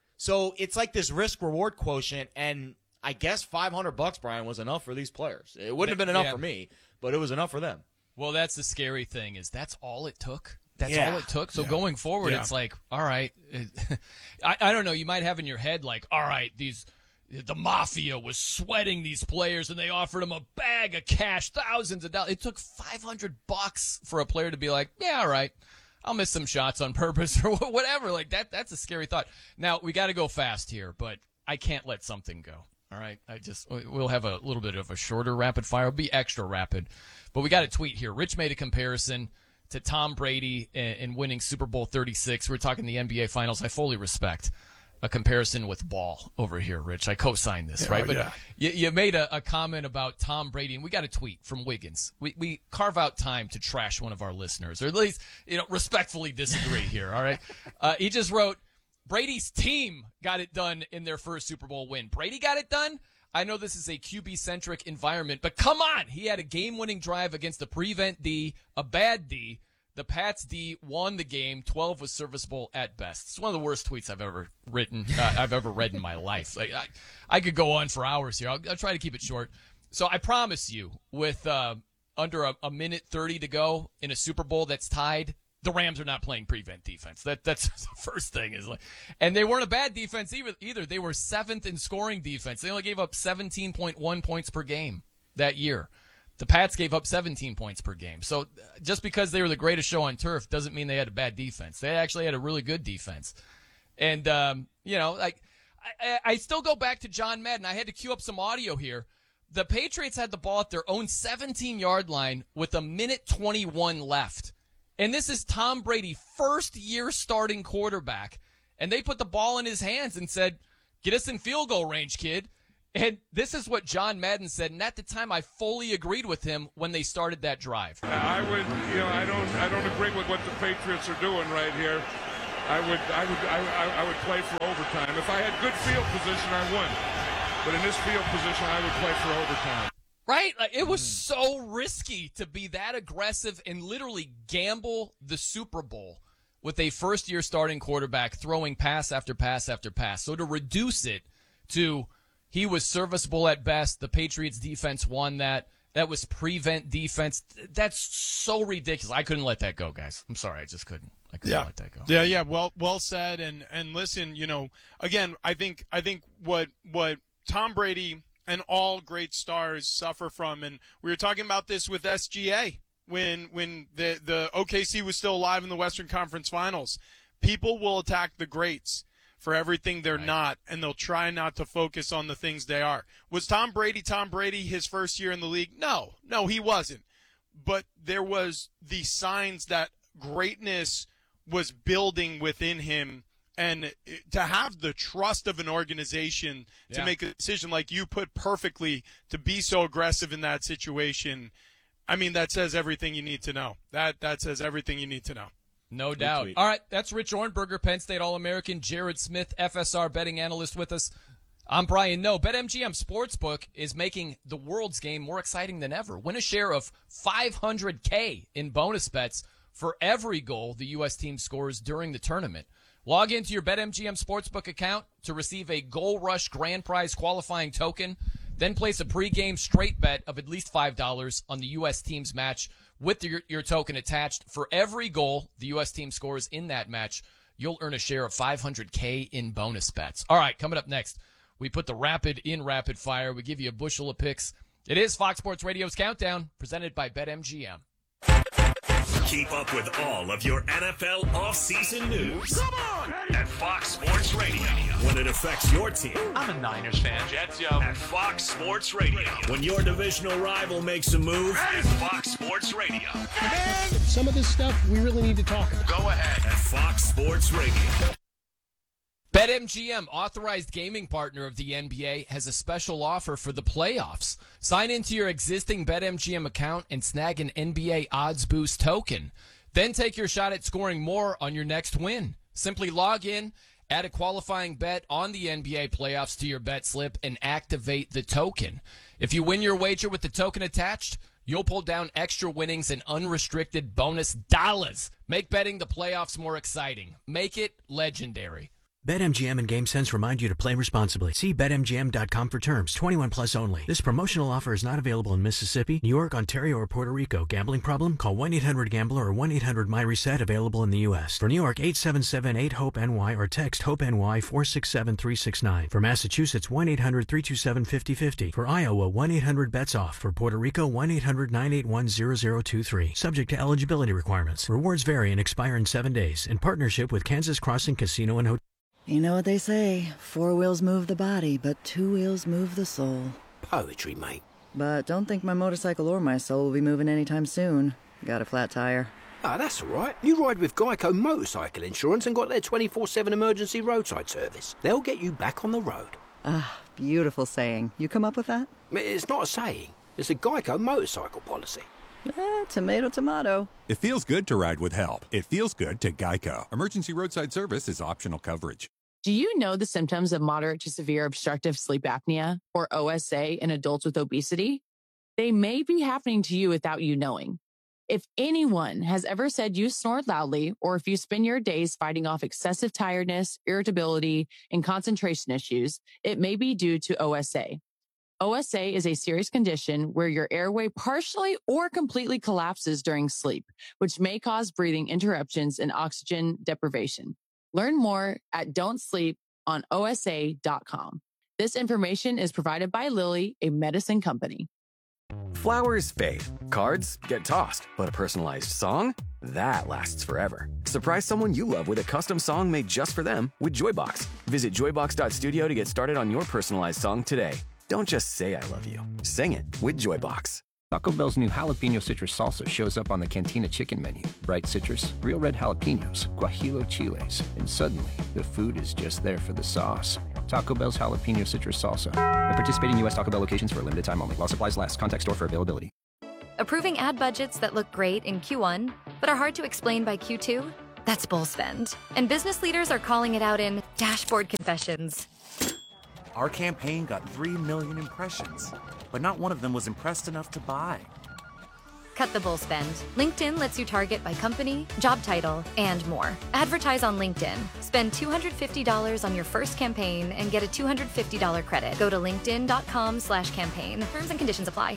So it's like this risk-reward quotient, and I guess five hundred bucks, Brian, was enough for these players. It wouldn't have been enough yeah. for me, but it was enough for them. Well, that's the scary thing is that's all it took. That's yeah. all it took. So yeah. going forward, yeah. it's like, all right. I, I don't know. You might have in your head like, all right, these – the mafia was sweating these players, and they offered them a bag of cash, thousands of dollars. It took five hundred bucks for a player to be like, yeah, all right, I'll miss some shots on purpose or whatever. Like that, that's a scary thought. Now, we got to go fast here, but I can't let something go. All right, I just we'll have a little bit of a shorter rapid fire. It'll be extra rapid, but we got a tweet here. Rich made a comparison to Tom Brady in winning Super Bowl thirty-six. We're talking the N B A Finals. I fully respect a comparison with ball over here, Rich. I co-signed this, yeah, right? But yeah. you, you made a, a comment about Tom Brady, and we got a tweet from Wiggins. We we carve out time to trash one of our listeners, or at least, you know, respectfully disagree here, all right? Uh, he just wrote, Brady's team got it done in their first Super Bowl win. Brady got it done? I know this is a Q B-centric environment, but come on. He had a game-winning drive against the prevent D, a bad D. The Pats D won the game. twelve was serviceable at best. It's one of the worst tweets I've ever written, uh, I've ever read in my life. Like, I, I could go on for hours here. I'll, I'll try to keep it short. So I promise you, with uh, under a, a minute thirty to go in a Super Bowl that's tied, the Rams are not playing prevent defense. That that's the first thing is like, and they weren't a bad defense either. Either they were seventh in scoring defense. They only gave up seventeen point one points per game that year. The Pats gave up seventeen points per game. So just because they were the greatest show on turf doesn't mean they had a bad defense. They actually had a really good defense. And, um, you know, like I, I still go back to John Madden. I had to cue up some audio here. The Patriots had the ball at their own seventeen-yard line with a minute twenty-one left. And this is Tom Brady, first-year starting quarterback. And they put the ball in his hands and said, get us in field goal range, kid. And this is what John Madden said, and at the time I fully agreed with him when they started that drive. I would, you know, I don't, I don't agree with what the Patriots are doing right here. I would, I would, I, I would play for overtime. If I had good field position, I would. But in this field position, I would play for overtime. Right? Like, it was so risky to be that aggressive and literally gamble the Super Bowl with a first-year starting quarterback throwing pass after pass after pass. So to reduce it to he was serviceable at best. The Patriots defense won that. That was prevent defense. That's so ridiculous. I couldn't let that go, guys. I'm sorry. I just couldn't. I couldn't yeah. let that go. Yeah, yeah. Well, well said. And and listen, you know, again, I think I think what what Tom Brady and all great stars suffer from, and we were talking about this with S G A when when the the O K C was still alive in the Western Conference Finals. People will attack the greats for everything they're right. not, and they'll try not to focus on the things they are. Was Tom Brady Tom Brady his first year in the league? No, no, he wasn't. But there was the signs that greatness was building within him, and to have the trust of an organization to yeah. make a decision like you put perfectly, to be so aggressive in that situation, I mean, that says everything you need to know. That that says everything you need to know. No doubt. All right, that's Rich Ornberger, Penn State All-American, Jared Smith, F S R betting analyst with us. I'm Brian Noe. BetMGM Sportsbook is making the world's game more exciting than ever. Win a share of five hundred K in bonus bets for every goal the U S team scores during the tournament. Log into your BetMGM Sportsbook account to receive a Goal Rush Grand Prize qualifying token. Then place a pregame straight bet of at least five dollars on the U S team's match with your, your token attached. For every goal the U S team scores in that match, you'll earn a share of five hundred K in bonus bets. All right, coming up next, we put the rapid in rapid fire. We give you a bushel of picks. It is Fox Sports Radio's Countdown, presented by BetMGM. Keep up with all of your N F L offseason news. Come on! At Fox Sports Radio. When it affects your team. I'm a Niners fan. Jets, yo. At Fox Sports Radio. When your divisional rival makes a move. At Fox Sports Radio. Man, some of this stuff we really need to talk about. Go ahead. At Fox Sports Radio. BetMGM, authorized gaming partner of the N B A, has a special offer for the playoffs. Sign into your existing BetMGM account and snag an N B A Odds Boost token. Then take your shot at scoring more on your next win. Simply log in, add a qualifying bet on the N B A playoffs to your bet slip, and activate the token. If you win your wager with the token attached, you'll pull down extra winnings and unrestricted bonus dollars. Make betting the playoffs more exciting. Make it legendary. BetMGM and GameSense remind you to play responsibly. See Bet M G M dot com for terms. twenty-one plus only. This promotional offer is not available in Mississippi, New York, Ontario, or Puerto Rico. Gambling problem? Call one eight hundred gambler or one eight hundred my reset, available in the U S. For New York, eight seven seven eight hope N Y or text HOPE-NY four six seven three six nine. For Massachusetts, one eight hundred three two seven five zero five zero. For Iowa, one eight hundred bets off. For Puerto Rico, one eight hundred nine eight one zero zero two three. Subject to eligibility requirements. Rewards vary and expire in seven days. In partnership with Kansas Crossing Casino and Hotel. You know what they say, four wheels move the body, but two wheels move the soul. Poetry, mate. But don't think my motorcycle or my soul will be moving anytime soon. Got a flat tire. Ah, that's all right. You ride with Geico Motorcycle Insurance and got their twenty-four seven emergency roadside service. They'll get you back on the road. Ah, beautiful saying. You come up with that? It's not a saying. It's a Geico motorcycle policy. Eh, tomato, tomato. It feels good to ride with help. It feels good to Geico. Emergency roadside service is optional coverage. Do you know the symptoms of moderate to severe obstructive sleep apnea, or O S A, in adults with obesity? They may be happening to you without you knowing. If anyone has ever said you snored loudly, or if you spend your days fighting off excessive tiredness, irritability, and concentration issues, it may be due to O S A. O S A is a serious condition where your airway partially or completely collapses during sleep, which may cause breathing interruptions and oxygen deprivation. Learn more at don't sleep on O S A dot com. This information is provided by Lilly, a medicine company. Flowers fade, cards get tossed, but a personalized song? That lasts forever. Surprise someone you love with a custom song made just for them with Joybox. Visit joybox dot studio to get started on your personalized song today. Don't just say I love you. Sing it with Joybox. Taco Bell's new jalapeno citrus salsa shows up on the Cantina chicken menu. Bright citrus, real red jalapenos, guajillo chiles, and suddenly the food is just there for the sauce. Taco Bell's jalapeno citrus salsa. At participating U S Taco Bell locations for a limited time only. While supplies last. Contact store for availability. Approving ad budgets that look great in Q one, but are hard to explain by Q two? That's bull spend. And business leaders are calling it out in dashboard confessions. Our campaign got three million impressions, but not one of them was impressed enough to buy. Cut the bull spend. LinkedIn lets you target by company, job title, and more. Advertise on LinkedIn. Spend two hundred fifty dollars on your first campaign and get a two hundred fifty dollars credit. Go to linkedin.com slash campaign. Terms and conditions apply.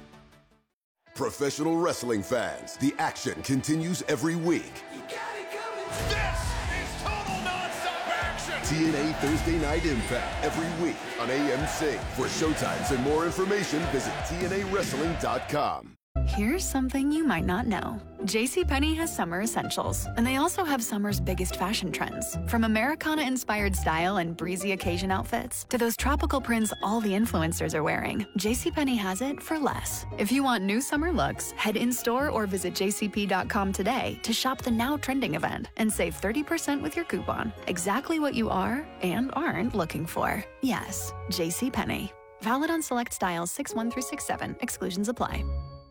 Professional wrestling fans, the action continues every week. This is total nonstop action. T N A Thursday Night Impact every week on A M C. For showtimes and more information, visit T N A wrestling dot com. Here's something you might not know. JCPenney has summer essentials, and they also have summer's biggest fashion trends. From Americana-inspired style and breezy occasion outfits to those tropical prints all the influencers are wearing, JCPenney has it for less. If you want new summer looks, head in-store or visit j c p dot com today to shop the now trending event and save thirty percent with your coupon. Exactly what you are and aren't looking for. Yes, JCPenney. Valid on select styles six one through six seven. Exclusions apply.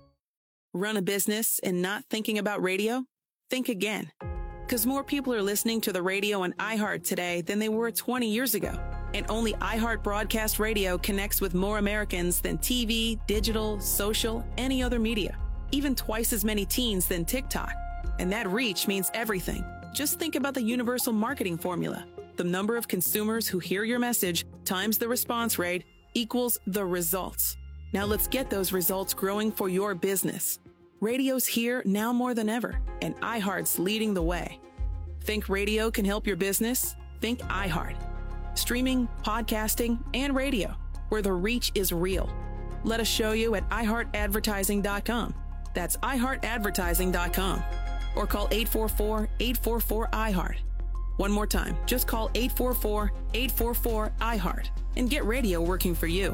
Run a business and not thinking about radio? Think again. Because more people are listening to the radio on iHeart today than they were twenty years ago. And only iHeart Broadcast Radio connects with more Americans than T V, digital, social, any other media. Even twice as many teens than TikTok. And that reach means everything. Just think about the universal marketing formula. The number of consumers who hear your message times the response rate equals the results. Now let's get those results growing for your business. Radio's here now more than ever, and iHeart's leading the way. Think radio can help your business? Think iHeart. Streaming, podcasting, and radio, where the reach is real. Let us show you at i heart advertising dot com. That's i heart advertising dot com. Or call eight four four, eight four four, I heart. One more time, just call eight four four, eight four four, I heart and get radio working for you.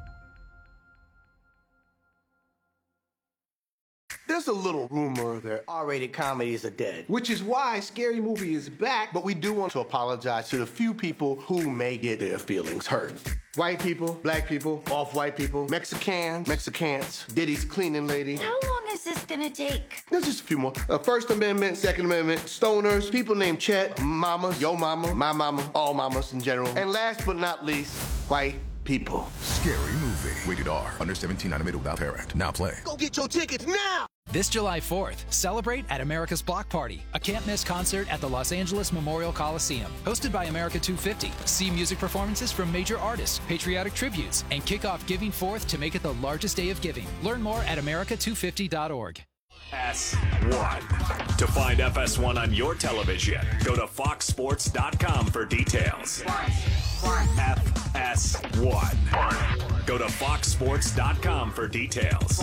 There's a little rumor that R-rated comedies are dead, which is why Scary Movie is back, but we do want to apologize to the few people who may get their feelings hurt. White people, black people, off-white people, Mexicans, Mexicans, Diddy's cleaning lady. How long is this gonna take? There's just a few more. Uh, First Amendment, Second Amendment, stoners, people named Chet, mama, yo mama, my mama, all mamas in general. And last but not least, white people. Scary Movie. Rated R. Under seventeen, animated without parent. Now play. Go get your tickets now! This July fourth, celebrate at America's Block Party, a can't-miss concert at the Los Angeles Memorial Coliseum. Hosted by America two fifty. See music performances from major artists, patriotic tributes, and kick off Giving Forth to make it the largest day of giving. Learn more at america two fifty dot org. F S one. To find F S one on your television, go to fox sports dot com for details. F S one. Go to fox sports dot com for details.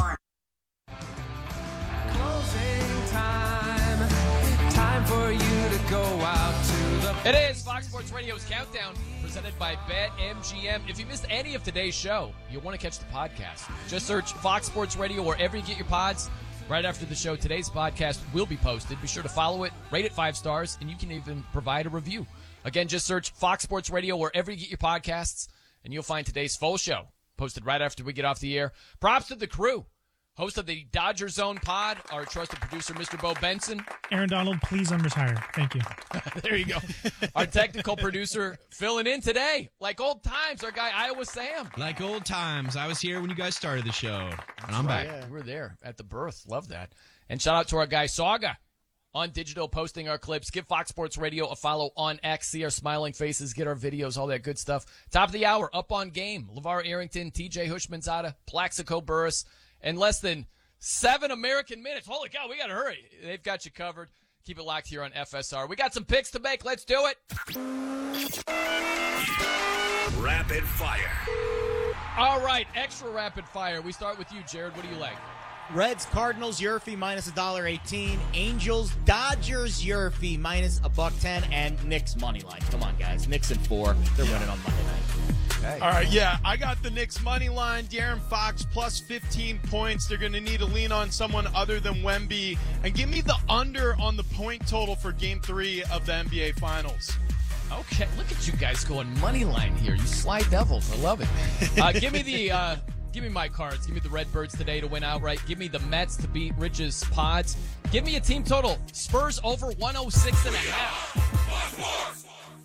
Closing time. Time for you to go out to the... It is Fox Sports Radio's Countdown, presented by BetMGM. If you missed any of today's show, you'll want to catch the podcast. Just search Fox Sports Radio wherever you get your pods. Right after the show, today's podcast will be posted. Be sure to follow it, rate it five stars, and you can even provide a review. Again, just search Fox Sports Radio wherever you get your podcasts, and you'll find today's full show posted right after we get off the air. Props to the crew. Host of the Dodger Zone pod, our trusted producer, Mister Bo Benson. Aaron Donald, please unretire. Thank you. There you go. Our technical producer filling in today. Like old times, our guy Iowa Sam. Like old times. I was here when you guys started the show. And I'm right. back. Yeah, we were there at the birth. Love that. And shout out to our guy Saga on digital, posting our clips. Give Fox Sports Radio a follow on X. See our smiling faces, get our videos, all that good stuff. Top of the hour, Up on Game. LeVar Arrington, T J Hushmanzada, Plaxico Burress. And less than seven American minutes. Holy cow, we got to hurry. They've got you covered. Keep it locked here on F S R. We got some picks to make. Let's do it. Rapid fire. All right, extra rapid fire. We start with you, Jared. What do you like? Reds, Cardinals, Yurfie minus a dollar eighteen. Angels, Dodgers, Yurfie minus a buck ten, and Knicks money line. Come on, guys. Knicks and four. They're winning on Monday night. Okay. All right, yeah, I got the Knicks money line. De'Aaron Fox plus fifteen points. They're going to need to lean on someone other than Wemby, and give me the under on the point total for Game Three of the N B A Finals. Okay, look at you guys going money line here. You sly devils. I love it. Uh, give me the. Uh, Give me my cards. Give me the Redbirds today to win outright. Give me the Mets to beat Rich's Pods. Give me a team total. Spurs over one oh six and a half.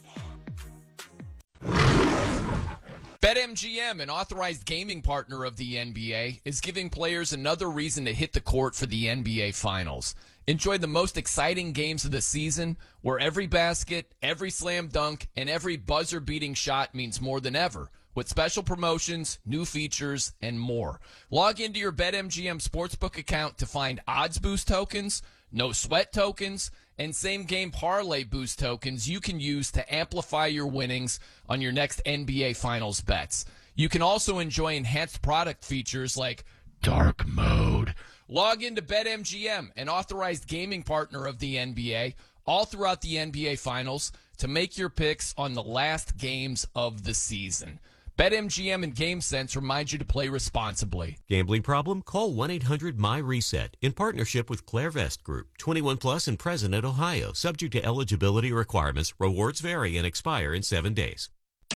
BetMGM, an authorized gaming partner of the N B A, is giving players another reason to hit the court for the N B A Finals. Enjoy the most exciting games of the season, where every basket, every slam dunk, and every buzzer-beating shot means more than ever, with special promotions, new features, and more. Log into your BetMGM Sportsbook account to find odds boost tokens, no sweat tokens, and same-game parlay boost tokens you can use to amplify your winnings on your next N B A Finals bets. You can also enjoy enhanced product features like Dark Mode. Log into BetMGM, an authorized gaming partner of the N B A, all throughout the N B A Finals to make your picks on the last games of the season. BetMGM and GameSense remind you to play responsibly. Gambling problem? Call one eight hundred my reset in partnership with Clairvest Group. twenty-one plus in President, Ohio. Subject to eligibility requirements. Rewards vary and expire in seven days.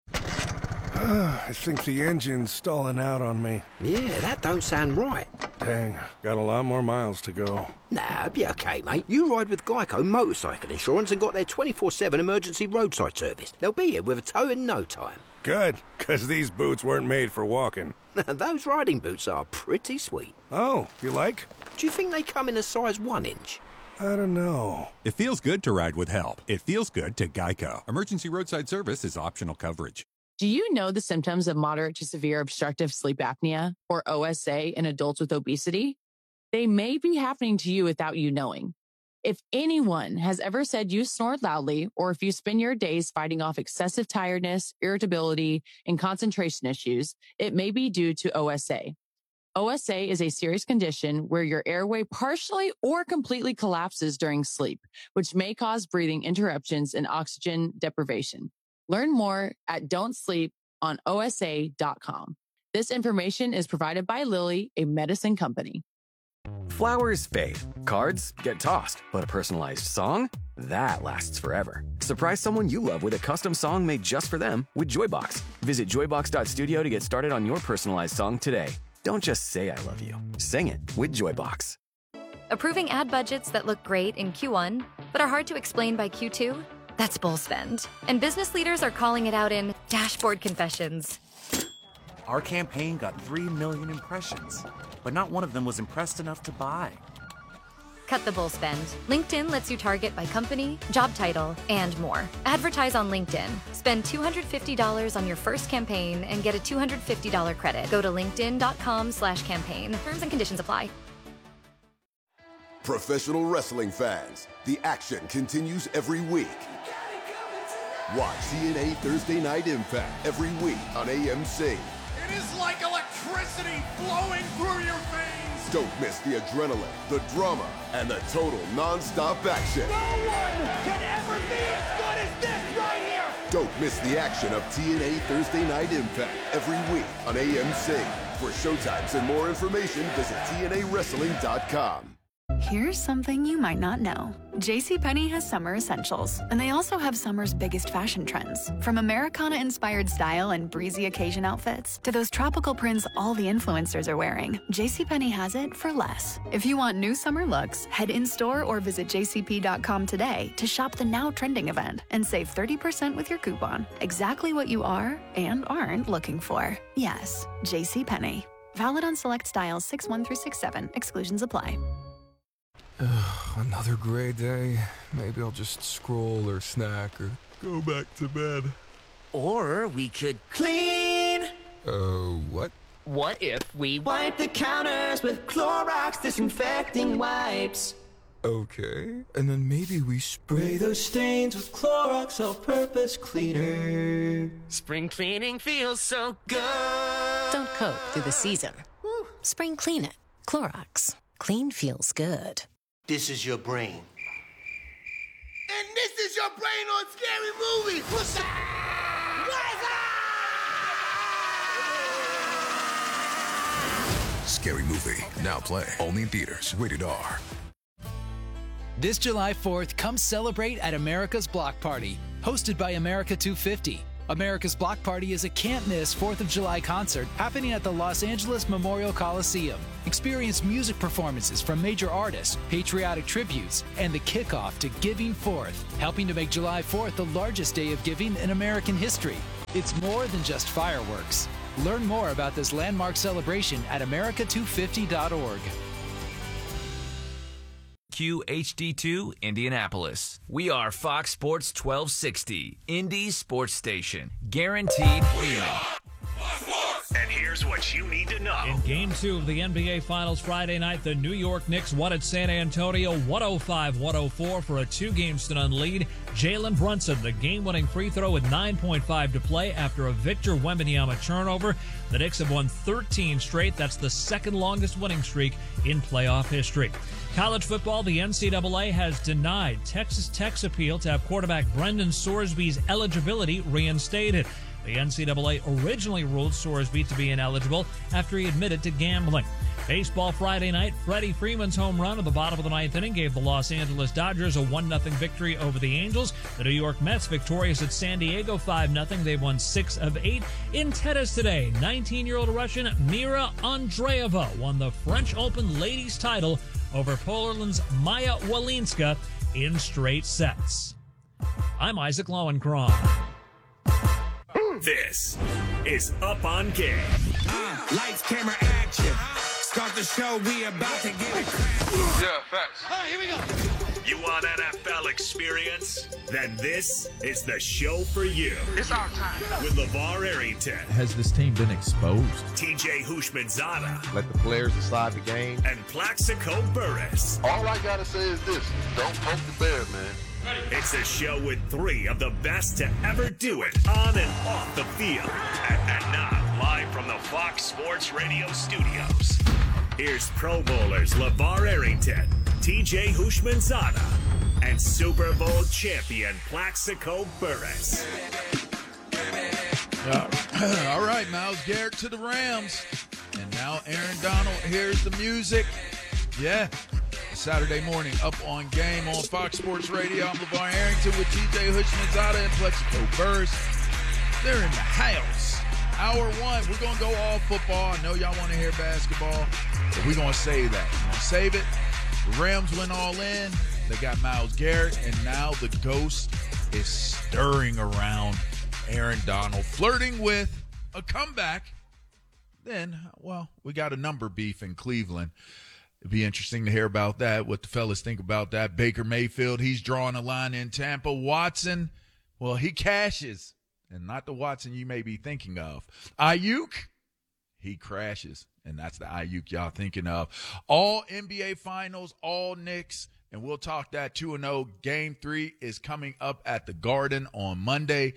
I think the engine's stalling out on me. Yeah, that don't sound right. Dang, got a lot more miles to go. Nah, be okay, mate. You ride with Geico Motorcycle Insurance and got their twenty-four seven emergency roadside service. They'll be here with a tow in no time. Good, because these boots weren't made for walking. Those riding boots are pretty sweet. Oh, you like? Do you think they come in a size one inch? I don't know. It feels good to ride with help. It feels good to Geico. Emergency roadside service is optional coverage. Do you know the symptoms of moderate to severe obstructive sleep apnea, or O S A, in adults with obesity? They may be happening to you without you knowing. If anyone has ever said you snored loudly, or if you spend your days fighting off excessive tiredness, irritability, and concentration issues, it may be due to O S A. O S A is a serious condition where your airway partially or completely collapses during sleep, which may cause breathing interruptions and oxygen deprivation. Learn more at don't sleep on O S A dot com. This information is provided by Lilly, a medicine company. Flowers fade, cards get tossed, but a personalized song? That lasts forever. Surprise someone you love with a custom song made just for them with Joybox. Visit joybox dot studio to get started on your personalized song today. Don't just say I love you. Sing it with Joybox. Approving ad budgets that look great in Q one, but are hard to explain by Q two? That's bull spend. And business leaders are calling it out in Dashboard Confessions. Our campaign got three million impressions, but not one of them was impressed enough to buy. Cut the bull spend. LinkedIn lets you target by company, job title, and more. Advertise on LinkedIn. Spend two hundred fifty dollars on your first campaign and get a two hundred fifty dollars credit. Go to linkedin dot com slash campaign. Terms and conditions apply. Professional wrestling fans, the action continues every week. Watch T N A Thursday Night Impact every week on A M C. It is like electricity flowing through your veins. Don't miss the adrenaline, the drama, and the total non-stop action. No one can ever be as good as this right here. Don't miss the action of T N A Thursday Night Impact every week on A M C. For showtimes and more information, visit T N A wrestling dot com. Here's something you might not know. JCPenney has summer essentials, and they also have summer's biggest fashion trends. From Americana-inspired style and breezy occasion outfits to those tropical prints all the influencers are wearing, JCPenney has it for less. If you want new summer looks, head in-store or visit j c p dot com today to shop the now trending event and save thirty percent with your coupon. Exactly what you are and aren't looking for. Yes, JCPenney. Valid on select styles six one through six seven. Exclusions apply. Another gray day. Maybe I'll just scroll or snack or go back to bed. Or we could clean. Uh, what? What if we wipe the counters with Clorox disinfecting wipes? Okay, and then maybe we spray those stains with Clorox all-purpose cleaner. Spring cleaning feels so good. Don't cope through the season. Spring Clean It. Clorox. Clean feels good. This is your brain. And this is your brain on Scary Movie. What's up? Scary Movie. Now play. Only in theaters. Rated R. This July fourth, come celebrate at America's Block Party, hosted by America two fifty. America's Block Party is a can't-miss fourth of July concert happening at the Los Angeles Memorial Coliseum. Experience music performances from major artists, patriotic tributes, and the kickoff to Giving Fourth, helping to make July fourth the largest day of giving in American history. It's more than just fireworks. Learn more about this landmark celebration at America two fifty dot org. Q H D two, Indianapolis. We are Fox Sports twelve sixty, Indy's sports station. Guaranteed premium. And here's what you need to know. In Game two of the N B A Finals Friday night, the New York Knicks won at San Antonio one oh five one oh four for a two-game stun lead. Jalen Brunson, the game-winning free throw with nine point five to play after a Victor Wembanyama turnover. The Knicks have won thirteen straight. That's the second longest winning streak in playoff history. College football, the N C double A has denied Texas Tech's appeal to have quarterback Brendan Sorsby's eligibility reinstated. The N C double A originally ruled Sorsby to be ineligible after he admitted to gambling. Baseball Friday night, Freddie Freeman's home run at the bottom of the ninth inning gave the Los Angeles Dodgers a one nothing victory over the Angels. The New York Mets victorious at San Diego five nothing. They've won six of eight. In tennis today, nineteen-year-old Russian Mira Andreeva won the French Open ladies title over Poland's Maya Walinska in straight sets. I'm Isaac Lowenkron. This is Up on Game. Uh, lights, camera, action. Start the show, we about to get it cracking. Yeah, facts. All right, here we go. You want N F L experience? Then this is the show for you. It's our time. With LeVar Arrington. Has this team been exposed? T J Houshmandzadeh. Let the players decide the game. And Plaxico Burress. All I gotta say is this: don't poke the bear, man. It's a show with three of the best to ever do it on and off the field. And, and now, live from the Fox Sports Radio studios, here's Pro Bowlers LeVar Arrington, T J Houshmandzadeh, and Super Bowl champion Plaxico Burress. Uh, all right, Myles Garrett to the Rams. And now Aaron Donald hears the music. Yeah. Saturday morning, Up on Game on Fox Sports Radio. I'm LeVar Arrington with T J Houshmandzadeh and Plaxico Burress. They're in the house. Hour one, we're going to go all football. I know y'all want to hear basketball, but we're going to save that. We're going to save it. The Rams went all in. They got Myles Garrett, and now the ghost is stirring around Aaron Donald, flirting with a comeback. Then, well, we got a number beef in Cleveland. It'd be interesting to hear about that, what the fellas think about that. Baker Mayfield, he's drawing a line in Tampa. Watson, well, he cashes, and not the Watson you may be thinking of. Ayuk, he crashes, and that's the Ayuk y'all thinking of. All N B A Finals, all Knicks, and we'll talk that two and oh. Game three is coming up at the Garden on Monday.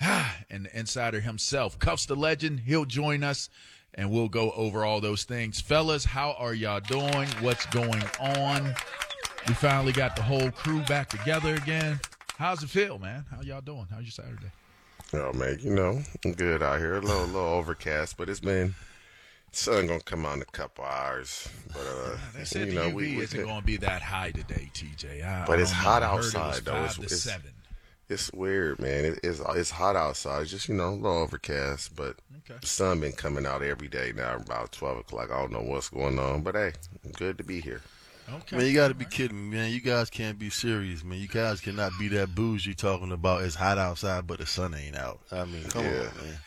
And the insider himself, Cuffs the Legend, he'll join us. And we'll go over all those things. Fellas, how are y'all doing? What's going on? We finally got the whole crew back together again. How's it feel, man? How y'all doing? How's your Saturday? Oh, man, you know, I'm good out here. A little, little overcast, but it's been – sun going to come out in a couple hours. But, uh, they said you the know, U V we, isn't going to be that high today, T J. I, but I it's don't hot know. I heard outside, it though. was five It's, to it's, seven. It's weird, man. It, it's it's hot outside. It's just, you know, a little overcast, but okay. The sun been coming out every day now about twelve o'clock. I don't know what's going on, but hey, good to be here. Okay. Man, you got to be kidding me, man. You guys can't be serious, man. You guys cannot be that bougie talking about it's hot outside, but the sun ain't out. I mean, come Yeah. on,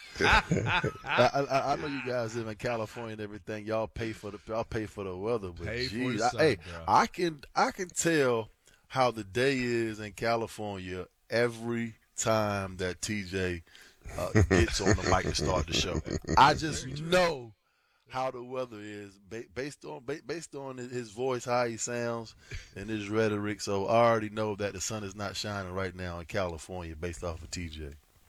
man. I, I, I know you guys live in California and everything. Y'all pay for the y'all pay for the weather, but Pay for geez, the I, sun, hey, bro. I can I can tell how the day is in California every time that T J uh, gets on the mic to start the show. I just know how the weather is ba- based on ba- based on his voice, how he sounds, and his rhetoric. So I already know that the sun is not shining right now in California based off of T J.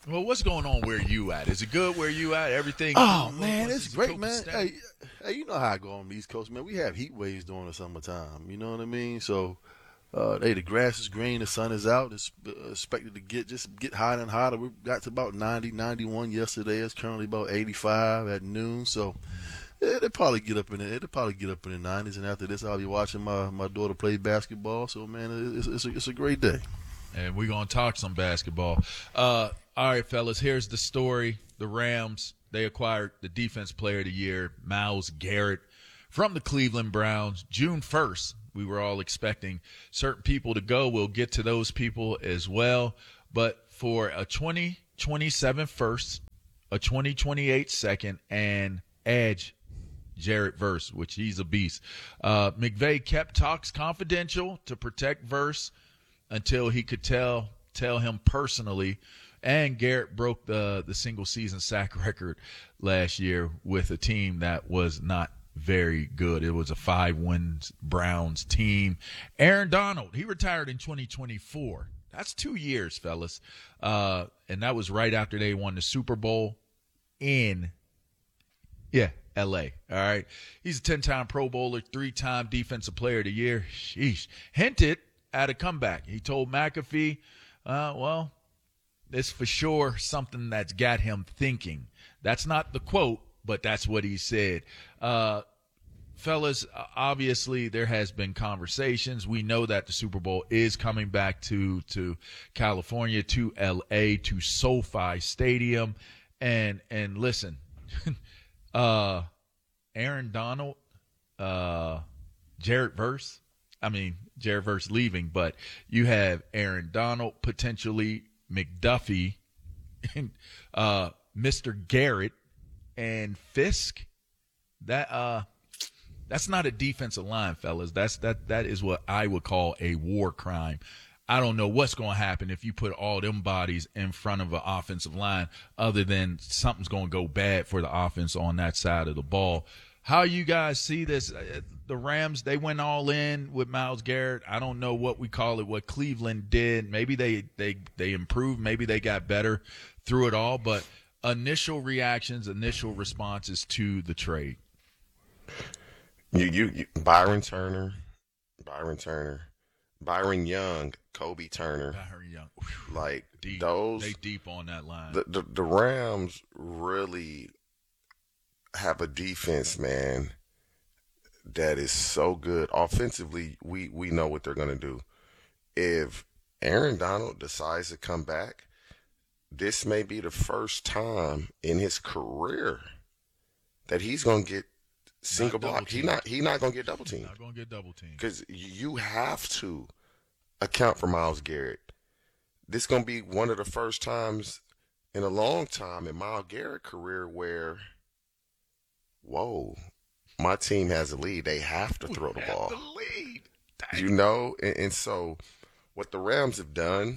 Well, what's going on where you at? Is it good where you at? Everything? Oh, man, it's great, man. Hey, hey, you know how I go on the East Coast, man. We have heat waves during the summertime. You know what I mean? So, uh, hey, the grass is green. The sun is out. It's expected to get just get hotter and hotter. We got to about ninety, ninety-one yesterday. It's currently about eighty-five at noon. So, yeah, they'll probably get up in the, it'll probably get up in the nineties. And after this, I'll be watching my, my daughter play basketball. So, man, it's, it's, a, it's a great day. And we're going to talk some basketball. Uh, all right, fellas, here's the story. The Rams, they acquired the Defense Player of the Year, Myles Garrett, from the Cleveland Browns, June first. We were all expecting certain people to go. We'll get to those people as well. But for a twenty twenty-seven first, a twenty twenty-eight second, and edge, Jared Verse, which he's a beast. Uh, McVay kept talks confidential to protect Verse until he could tell tell him personally. And Garrett broke the the single season sack record last year with a team that was not very good. It was a five wins Browns team. Aaron Donald, he retired in twenty twenty-four. That's two years, fellas. Uh, and that was right after they won the Super Bowl in, yeah, L A. All right. He's a ten-time Pro Bowler, three-time Defensive Player of the Year. Sheesh. Hinted at a comeback. He told McAfee, uh, well, it's for sure something that's got him thinking. That's not the quote, but that's what he said. Uh, fellas, obviously there has been conversations. We know that the Super Bowl is coming back to, to California, to L A, to SoFi Stadium. And, and listen, uh, Aaron Donald, uh, Jared Verse, I mean, Jared Verse leaving, but you have Aaron Donald, potentially McDuffie, and, uh, Mister Garrett, and Fisk. That uh, that's not a defensive line, fellas. That's that that is what I would call a war crime. I don't know what's going to happen if you put all them bodies in front of an offensive line, other than something's going to go bad for the offense on that side of the ball. How you guys see this? The Rams, they went all in with Myles Garrett. I don't know what we call it, what Cleveland did. Maybe they, they, they improved. Maybe they got better through it all. But initial reactions, initial responses to the trade. You, you, you Byron Turner, Byron Turner, Byron Young, Kobe Turner. Byron Young. Like deep. those. They deep on that line. The, the, the Rams really have a defense, man, that is so good. Offensively, we, we know what they're going to do. If Aaron Donald decides to come back, this may be the first time in his career that he's going to get single block. He not he not going to get double teamed. Not going to get double teamed. Because you have to account for Myles Garrett. This is going to be one of the first times in a long time in Myles Garrett's career where, whoa, my team has a lead. They have to throw the ball. The lead. You know, and, and so what the Rams have done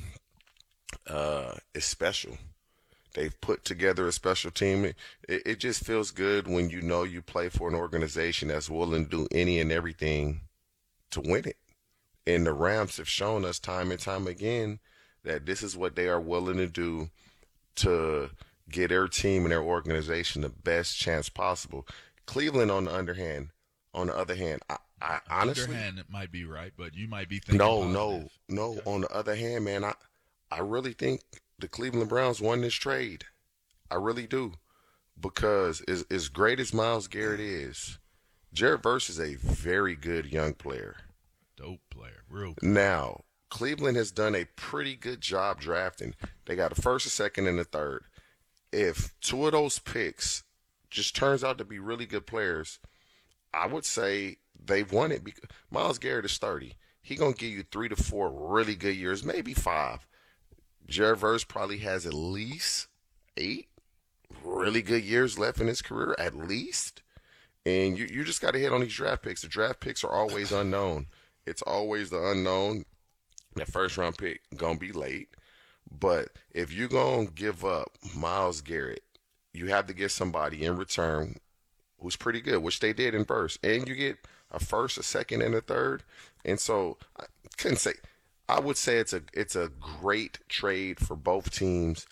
uh, is special. They've put together a special team. It, it just feels good when you know you play for an organization that's willing to do any and everything to win it. And the Rams have shown us time and time again that this is what they are willing to do to get their team and their organization the best chance possible. Cleveland, on the other hand, on the other hand, I, I honestly, underhand it might be right, but you might be thinking no, positive. no, no. On the other hand, man, I, I really think the Cleveland Browns won this trade. I really do, because as as great as Myles Garrett is, Jared Verse is a very good young player. Dope player, real good. Now, Cleveland has done a pretty good job drafting. They got a first, a second, and a third. If two of those picks just turns out to be really good players, I would say they've won it. Because Myles Garrett is thirty. He's going to give you three to four really good years, maybe five. Jared Verse probably has at least eight really good years left in his career, at least. And you, you just got to hit on these draft picks. The draft picks are always unknown. It's always the unknown. That first round pick going to be late. But if you're going to give up Myles Garrett, you have to get somebody in return who's pretty good, which they did in Verse. And you get a first, a second, and a third. And so I couldn't say – I would say it's a it's a great trade for both teams.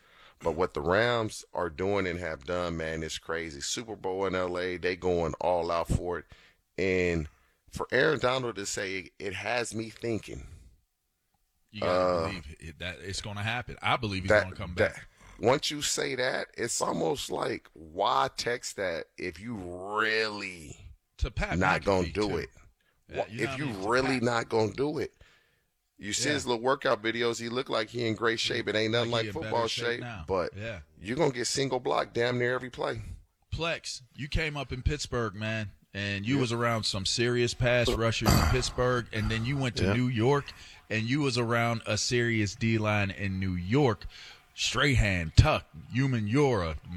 But what the Rams are doing and have done, man, is crazy. Super Bowl in L A, they going all out for it. And for Aaron Donald to say it has me thinking. You got to uh, believe it, that it's going to happen. I believe he's going to come back. That, once you say that, it's almost like, why text that if you really to Pat not going to do too. it? Yeah, you if you I mean? really not going to do it. You see yeah. his little workout videos, he look like he in great shape. It ain't nothing like, like football shape, shape but yeah. you're going to get single block damn near every play. Plex, you came up in Pittsburgh, man, and you yep. was around some serious pass rushers in Pittsburgh, and then you went to yep. New York, and you was around a serious D-line in New York. Strahan, Tuck, Human Yora,